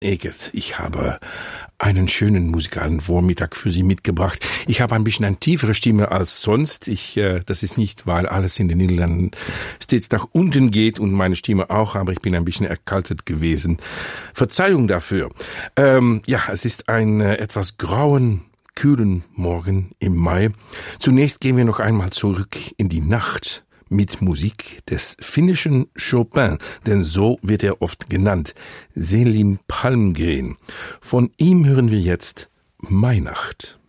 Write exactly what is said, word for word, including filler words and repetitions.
Egert, ich habe einen schönen musikalen Vormittag für Sie mitgebracht. Ich habe ein bisschen eine tiefere Stimme als sonst. Ich, äh, das ist nicht, weil alles in den Niederlanden stets nach unten geht und meine Stimme auch, aber ich bin ein bisschen erkaltet gewesen. Verzeihung dafür. Ähm, ja, es ist ein äh, etwas grauen, kühlen Morgen im Mai. Zunächst gehen wir noch einmal zurück in die Nacht mit Musik des finnischen Chopin, denn so wird er oft genannt, Selim Palmgren. Von ihm hören wir jetzt Mainacht.